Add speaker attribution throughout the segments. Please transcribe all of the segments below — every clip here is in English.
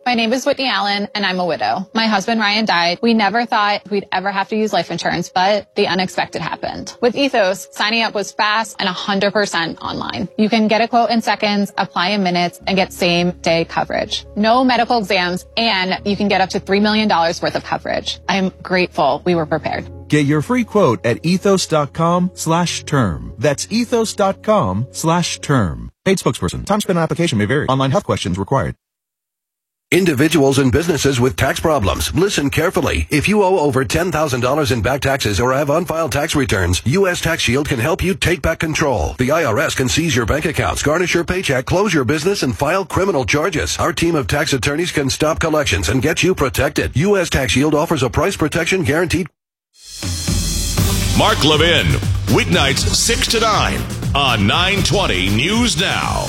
Speaker 1: My name is Whitney Allen, and I'm a widow. My husband, Ryan, died. We never thought we'd ever have to use life insurance, but the unexpected happened. With Ethos, signing up was fast and 100% online. You can get a quote in seconds, apply in minutes, and get same-day coverage. No medical exams, and you can get up to $3 million worth of coverage. I'm grateful we were prepared.
Speaker 2: Get your free quote at ethos.com/term. That's ethos.com/term. Paid spokesperson. Time spent on application may vary. Online health questions required.
Speaker 3: Individuals and businesses with tax problems, listen carefully. If you owe over $10,000 in back taxes or have unfiled tax returns, U.S. Tax Shield can help you take back control. The IRS can seize your bank accounts, garnish your paycheck, close your business, and file criminal charges. Our team of tax attorneys can stop collections and get you protected. U.S. Tax Shield offers a price protection guaranteed.
Speaker 4: Mark Levin, weeknights 6 to 9 on 920 News Now.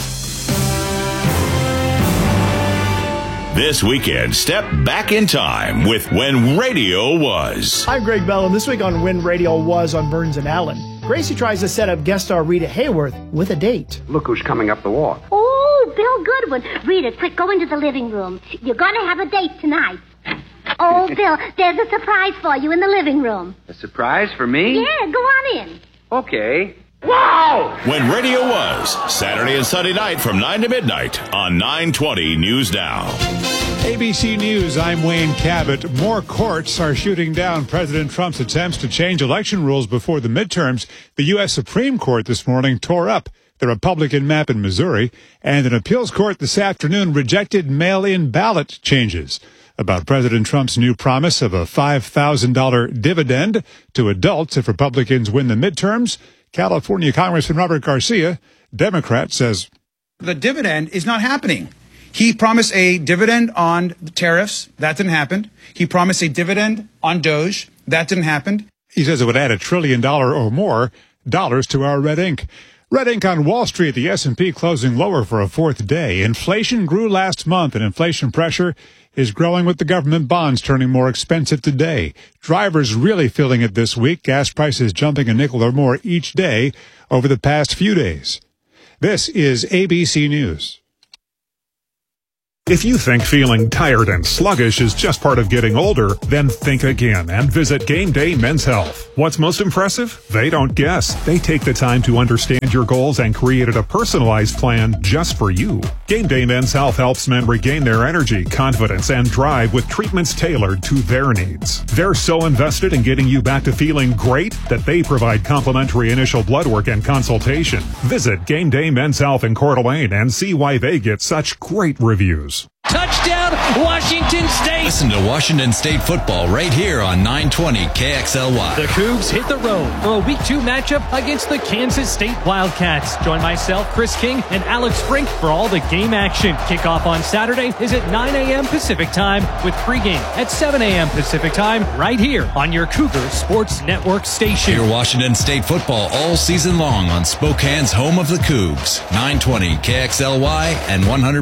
Speaker 4: This weekend, step back in time with When Radio Was.
Speaker 5: I'm Greg Bellin. This week on When Radio Was on Burns and Allen, Gracie tries to set up guest star Rita Hayworth with a date.
Speaker 6: Look who's coming up the walk.
Speaker 7: Oh, Bill Goodwin. Rita, quick, go into the living room. You're going to have a date tonight. Oh, Bill, there's a surprise for you in the living room.
Speaker 6: A surprise for me?
Speaker 7: Yeah, go on in.
Speaker 6: Okay. Wow!
Speaker 4: When Radio Was, Saturday and Sunday night from 9 to midnight on 920 News Now.
Speaker 8: ABC News, I'm Wayne Cabot. More courts are shooting down President Trump's attempts to change election rules before the midterms. The U.S. Supreme Court this morning tore up the Republican map in Missouri, and an appeals court this afternoon rejected mail-in ballot changes. About President Trump's new promise of a $5,000 dividend to adults if Republicans win the midterms, California Congressman Robert Garcia, Democrat, says
Speaker 9: the dividend is not happening. He promised a dividend on tariffs. That didn't happen. He promised a dividend on DOGE. That didn't happen.
Speaker 8: He says it would add $1 trillion or more dollars to our red ink. Red ink on Wall Street, the S&P closing lower for a fourth day. Inflation grew last month, and inflation pressure is growing with the government bonds turning more expensive today. Drivers really feeling it this week. Gas prices jumping a nickel or more each day over the past few days. This is ABC News.
Speaker 10: If you think feeling tired and sluggish is just part of getting older, then think again and visit Game Day Men's Health. What's most impressive? They don't guess. They take the time to understand your goals and created a personalized plan just for you. Game Day Men's Health helps men regain their energy, confidence, and drive with treatments tailored to their needs. They're so invested in getting you back to feeling great that they provide complimentary initial blood work and consultation. Visit Game Day Men's Health in Coeur d'Alene and see why they get such great reviews.
Speaker 11: Touchdown, Washington State!
Speaker 12: Listen to Washington State football right here on 920 KXLY.
Speaker 11: The Cougs hit the road for a Week 2 matchup against the Kansas State Wildcats. Join myself, Chris King, and Alex Frink for all the game action. Kickoff on Saturday is at 9 a.m. Pacific Time with pregame at 7 a.m. Pacific Time right here on your Cougar Sports Network station.
Speaker 12: Hear Washington State football all season long on Spokane's home of the Cougs. 920 KXLY and 100.7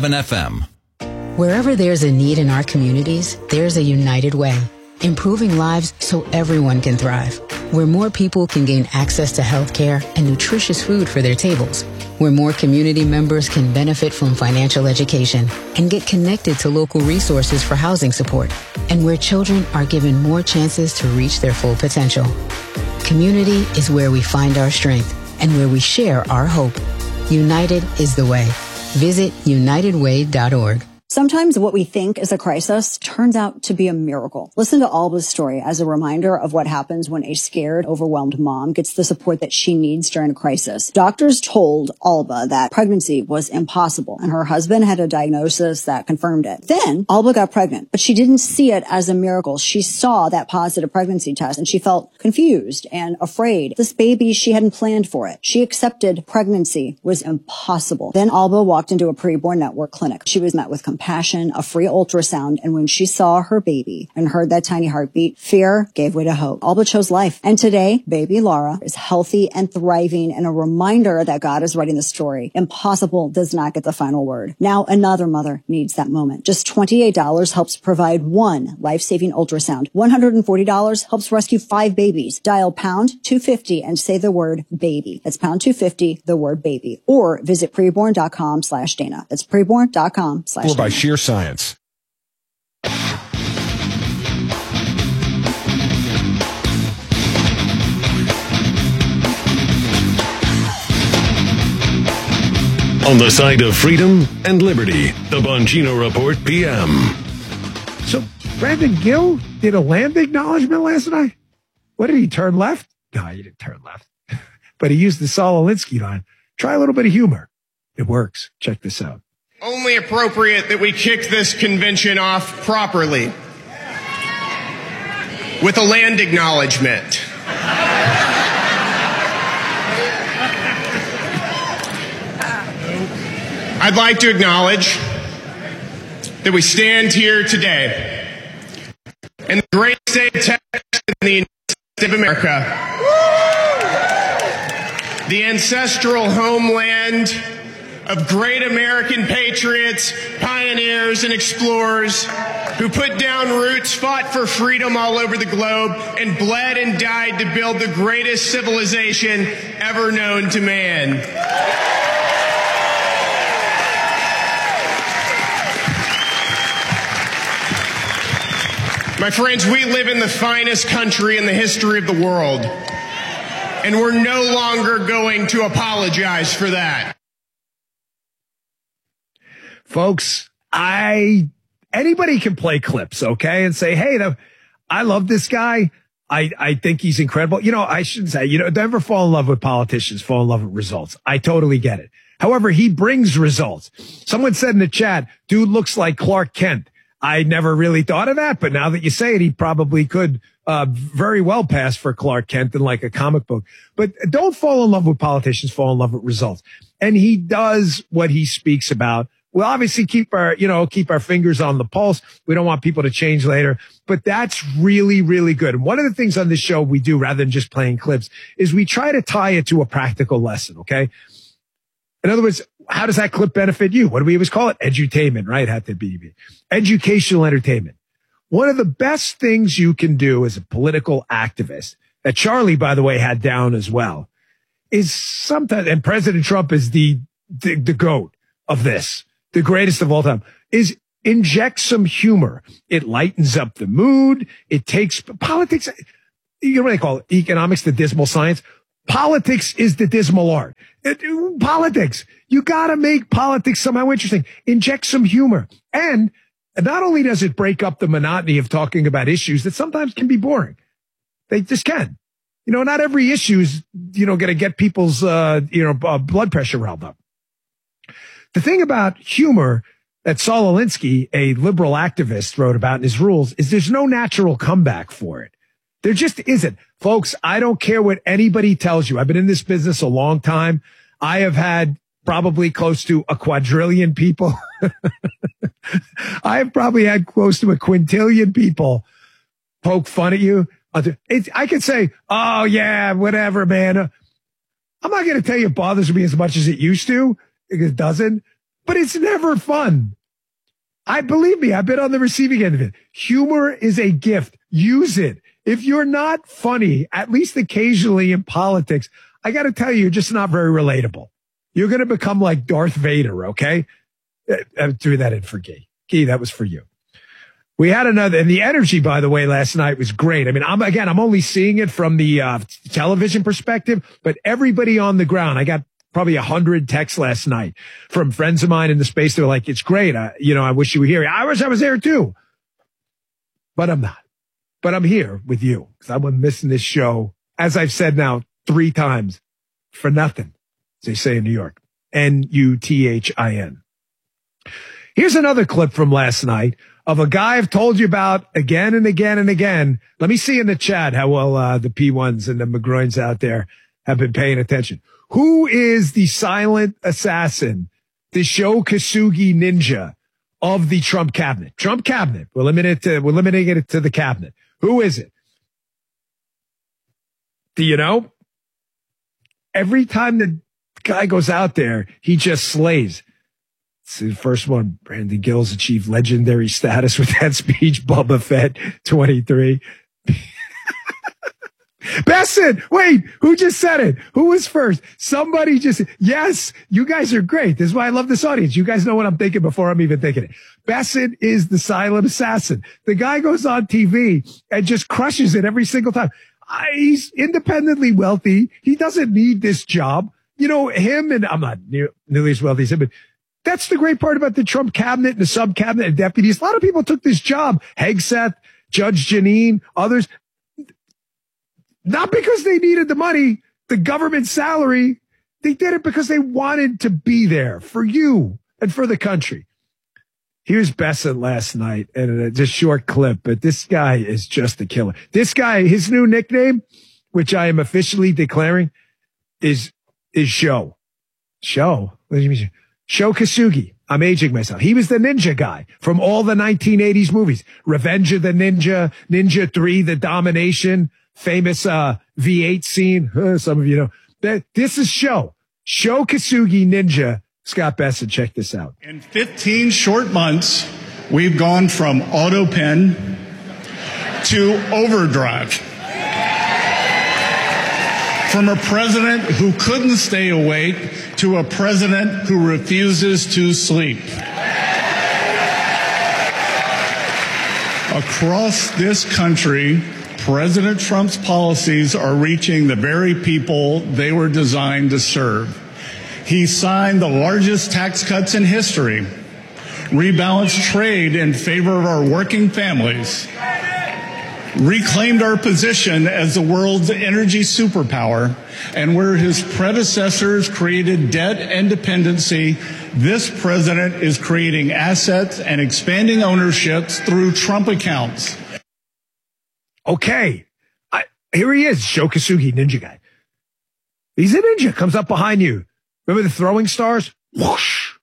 Speaker 12: FM.
Speaker 13: Wherever there's a need in our communities, there's a United Way, improving lives so everyone can thrive. Where more people can gain access to health care and nutritious food for their tables. Where more community members can benefit from financial education and get connected to local resources for housing support. And where children are given more chances to reach their full potential. Community is where we find our strength and where we share our hope. United is the way. Visit unitedway.org.
Speaker 14: Sometimes what we think is a crisis turns out to be a miracle. Listen to Alba's story as a reminder of what happens when a scared, overwhelmed mom gets the support that she needs during a crisis. Doctors told Alba that pregnancy was impossible, and her husband had a diagnosis that confirmed it. Then Alba got pregnant, but she didn't see it as a miracle. She saw that positive pregnancy test, and she felt confused and afraid. This baby, she hadn't planned for it. She accepted pregnancy was impossible. Then Alba walked into a preborn network clinic. She was met with compassion, a free ultrasound, and when she saw her baby and heard that tiny heartbeat, fear gave way to hope. Alba chose life. And today, baby Laura is healthy and thriving, and a reminder that God is writing the story. Impossible does not get the final word. Now another mother needs that moment. Just $28 helps provide one life-saving ultrasound. $140 helps rescue 5 babies. Dial pound 250 and say the word baby. That's pound 250, the word baby. Or visit preborn.com/Dana. That's preborn.com/Dana.
Speaker 15: By sheer science. On the side of freedom and liberty, the Bongino Report PM.
Speaker 16: So Brandon Gill did a land acknowledgement last night. What did he turn left? No, he didn't turn left. But he used the Saul Alinsky line. Try a little bit of humor. It works. Check this out.
Speaker 17: Only appropriate that we kick this convention off properly with a land acknowledgement. I'd like to acknowledge that we stand here today in the great state of Texas in the United States of America, the ancestral homeland of great American patriots, pioneers, and explorers who put down roots, fought for freedom all over the globe, and bled and died to build the greatest civilization ever known to man. My friends, we live in the finest country in the history of the world, and we're no longer going to apologize for that.
Speaker 16: Folks, anybody can play clips, okay, and say, hey, I love this guy. I think he's incredible. You know, I shouldn't say, never fall in love with politicians, fall in love with results. I totally get it. However, he brings results. Someone said in the chat, dude looks like Clark Kent. I never really thought of that, but now that you say it, he probably could very well pass for Clark Kent in like a comic book. But don't fall in love with politicians, fall in love with results. And he does what he speaks about. We'll obviously keep our fingers on the pulse. We don't want people to change later, but that's really, really good. And one of the things on this show we do rather than just playing clips is we try to tie it to a practical lesson. Okay. In other words, how does that clip benefit you? What do we always call it? Edutainment, right? Had to be educational entertainment. One of the best things you can do as a political activist that Charlie, by the way, had down as well is sometimes, and President Trump is the GOAT of this, the greatest of all time, is inject some humor. It lightens up the mood. It takes politics. You know what they call it? Economics, the dismal science. Politics is the dismal art. Politics. You got to make politics somehow interesting. Inject some humor. And not only does it break up the monotony of talking about issues that sometimes can be boring. They just can. Not every issue's, going to get people's, blood pressure riled up. The thing about humor that Saul Alinsky, a liberal activist, wrote about in his rules is there's no natural comeback for it. There just isn't. Folks, I don't care what anybody tells you. I've been in this business a long time. I have had probably close to a quadrillion people. I have probably had close to a quintillion people poke fun at you. I could say, oh, yeah, whatever, man. I'm not going to tell you it bothers me as much as it used to. It doesn't. But it's never fun. Believe me, I've been on the receiving end of it. Humor is a gift. Use it. If you're not funny, at least occasionally in politics, I got to tell you, you're just not very relatable. You're going to become like Darth Vader, okay? I threw that in for Guy. Guy, that was for you. We had another, and the energy, by the way, last night was great. I mean, I'm only seeing it from the television perspective, but everybody on the ground, I got probably 100 texts last night from friends of mine in the space. They're like, it's great. I wish you were here. I wish I was there too, but I'm not. But I'm here with you because I've been missing this show, as I've said now 3 times, for nothing, as they say in New York. N-U-T-H-I-N. Here's another clip from last night of a guy I've told you about again and again and again. Let me see in the chat how well the P1s and the McGroins out there have been paying attention. Who is the silent assassin, the Shokasugi ninja of the Trump cabinet? Trump cabinet. We're limiting it to the cabinet. Who is it? Do you know? Every time the guy goes out there, he just slays. It's the first one. Brandon Gill's achieved legendary status with that speech. Boba Fett 23. Besson, wait, who just said it? Who was first? Somebody just, yes, you guys are great. This is why I love this audience. You guys know what I'm thinking before I'm even thinking it. Besson is the silent assassin. The guy goes on TV and just crushes it every single time. He's independently wealthy. He doesn't need this job. him, and I'm not nearly as wealthy as him, but that's the great part about the Trump cabinet and the sub-cabinet and deputies. A lot of people took this job. Hegseth, Judge Jeanine, others. Not because they needed the money, the government salary. They did it because they wanted to be there for you and for the country. Here's Bessent last night, and it's a short clip, but this guy is just a killer. This guy, his new nickname, which I am officially declaring, is Sho. Sho? What do you mean? Sho Kosugi. I'm aging myself. He was the ninja guy from all the 1980s movies. Revenge of the Ninja, Ninja 3, The Domination, famous V8 scene. Some of you know. This is Sho. Sho Kosugi Ninja. Scott Bessent, check this out.
Speaker 18: In 15 short months, we've gone from auto pen to overdrive. From a president who couldn't stay awake to a president who refuses to sleep. Across this country, President Trump's policies are reaching the very people they were designed to serve. He signed the largest tax cuts in history, rebalanced trade in favor of our working families, reclaimed our position as the world's energy superpower, and where his predecessors created debt and dependency, this president is creating assets and expanding ownerships through Trump accounts.
Speaker 16: Okay. Here he is, Sho Kosugi, ninja guy. He's a ninja, comes up behind you. Remember the throwing stars? Whoosh.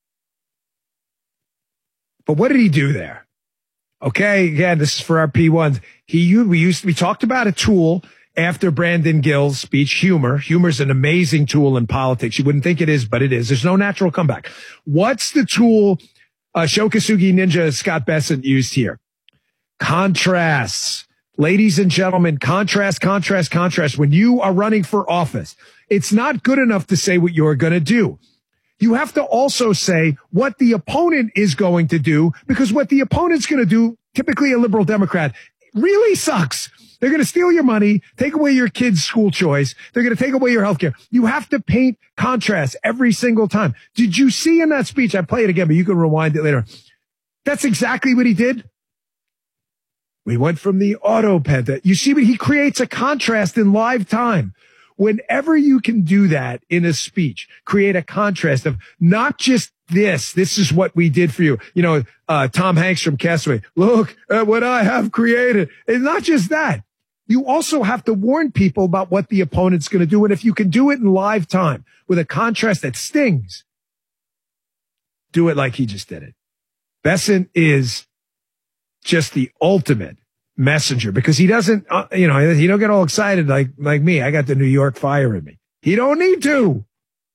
Speaker 16: But what did he do there? Okay, again, this is for our P1s. We talked about a tool after Brandon Gill's speech, humor. Humor is an amazing tool in politics. You wouldn't think it is, but it is. There's no natural comeback. What's the tool Sho Kosugi Ninja Scott Bessent used here? Contrasts. Ladies and gentlemen, contrast. When you are running for office, it's not good enough to say what you're going to do. You have to also say what the opponent is going to do, because what the opponent's going to do, typically a liberal Democrat, really sucks. They're going to steal your money, take away your kids' school choice. They're going to take away your health care. You have to paint contrast every single time. Did you see in that speech? I play it again, but you can rewind it later. That's exactly what he did. We went from the auto pen. You see what he creates, a contrast in live time. Whenever you can do that in a speech, create a contrast of not just this is what we did for you. Tom Hanks from Castaway, look at what I have created. It's not just that. You also have to warn people about what the opponent's going to do. And if you can do it in live time with a contrast that stings, do it like he just did it. Bessent is just the ultimate messenger, because he doesn't, he don't get all excited like me. I got the New York fire in me. He don't need to.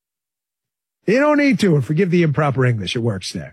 Speaker 16: And forgive the improper English. It works there.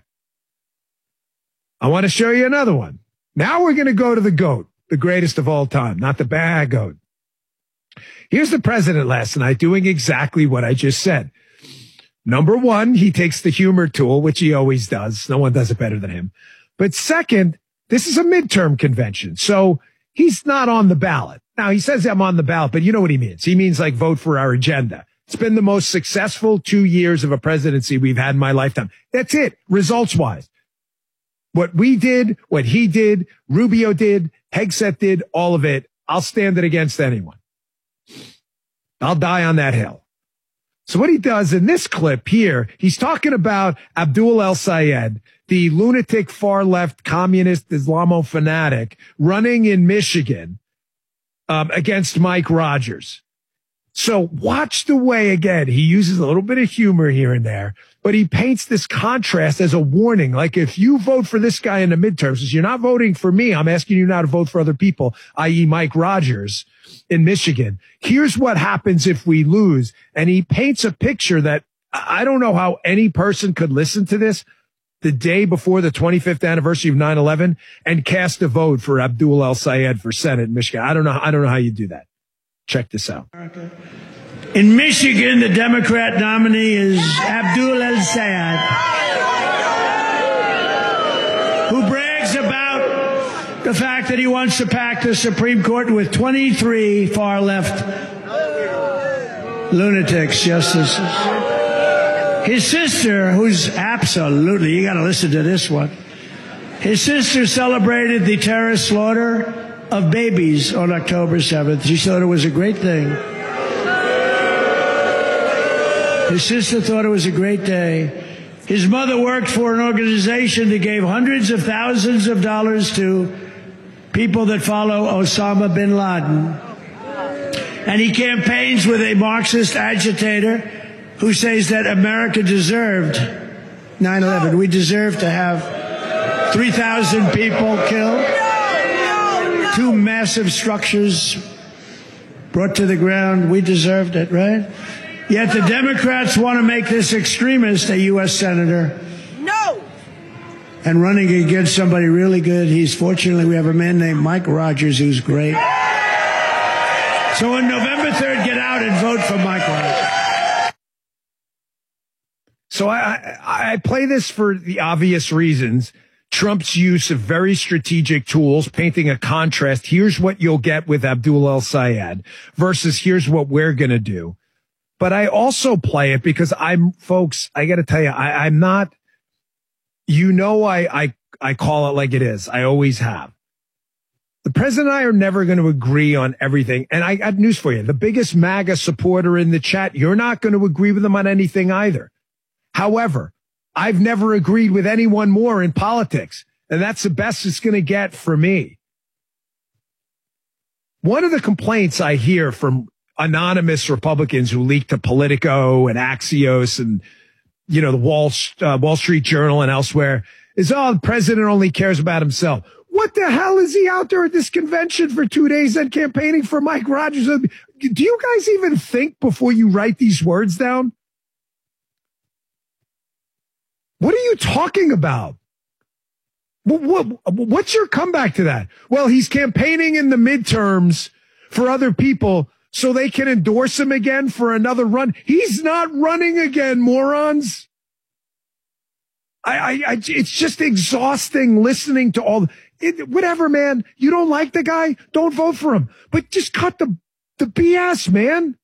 Speaker 16: I want to show you another one. Now we're going to go to the GOAT, the greatest of all time, not the bad GOAT. Here's the president last night doing exactly what I just said. Number one, he takes the humor tool, which he always does. No one does it better than him. But second, this is a midterm convention, so he's not on the ballot. Now, he says I'm on the ballot, but you know what he means. He means like vote for our agenda. It's been the most successful 2 years of a presidency we've had in my lifetime. That's it, results-wise. What we did, what he did, Rubio did, Hegseth did, all of it, I'll stand it against anyone. I'll die on that hill. So what he does in this clip here, he's talking about Abdul El-Sayed, the lunatic far-left communist Islamo fanatic running in Michigan against Mike Rogers. So watch the way, again, he uses a little bit of humor here and there, but he paints this contrast as a warning. Like, if you vote for this guy in the midterms, if you're not voting for me, I'm asking you now to vote for other people, i.e. Mike Rogers in Michigan. Here's what happens if we lose. And he paints a picture that I don't know how any person could listen to this the day before the 25th anniversary of 9/11 and cast a vote for Abdul El-Sayed for Senate in Michigan. I don't know how you do that. Check this out.
Speaker 19: In Michigan, the Democrat nominee is Abdul El-Sayed, who brags about the fact that he wants to pack the Supreme Court with 23 far-left lunatics, justices. His sister, who's absolutely, you got to listen to this one. His sister celebrated the terrorist slaughter of babies on October 7th. She thought it was a great thing. His sister thought it was a great day. His mother worked for an organization that gave hundreds of thousands of dollars to people that follow Osama bin Laden. And he campaigns with a Marxist agitator who says that America deserved 9/11. We deserve to have 3,000 people killed, 2 massive structures brought to the ground. We deserved it, right? Yet the Democrats want to make this extremist a U.S. senator. No! And running against somebody really good. Fortunately, we have a man named Mike Rogers who's great. So on November 3rd, get out and vote for Mike Rogers.
Speaker 16: So I play this for the obvious reasons. Trump's use of very strategic tools, painting a contrast. Here's what you'll get with Abdul El-Sayed versus here's what we're going to do. But I also play it because folks, I got to tell you, I'm not, I call it like it is. I always have. The president and I are never going to agree on everything. And I got news for you. The biggest MAGA supporter in the chat, you're not going to agree with him on anything either. However, I've never agreed with anyone more in politics. And that's the best it's going to get for me. One of the complaints I hear from anonymous Republicans who leak to Politico and Axios and, the Wall Street Journal and elsewhere is, the president only cares about himself. What the hell is he out there at this convention for 2 days and campaigning for Mike Rogers? Do you guys even think before you write these words down? What are you talking about? What's your comeback to that? Well, he's campaigning in the midterms for other people so they can endorse him again for another run. He's not running again, morons. It's just exhausting listening to all. Whatever, man. You don't like the guy? Don't vote for him. But just cut the BS, man.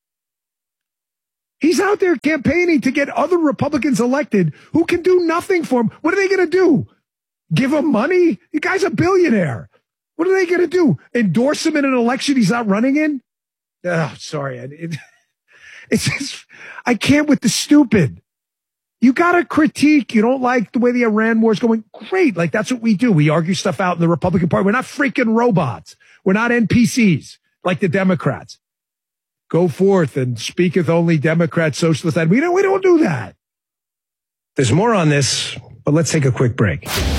Speaker 16: He's out there campaigning to get other Republicans elected who can do nothing for him. What are they going to do? Give him money? The guy's a billionaire. What are they going to do? Endorse him in an election he's not running in? Oh, sorry. It's just, I can't with the stupid. You got to critique. You don't like the way the Iran war is going. Great. Like, that's what we do. We argue stuff out in the Republican Party. We're not freaking robots. We're not NPCs like the Democrats. Go forth and speaketh only Democrat, socialist. And we don't do that. There's more on this, but let's take a quick break.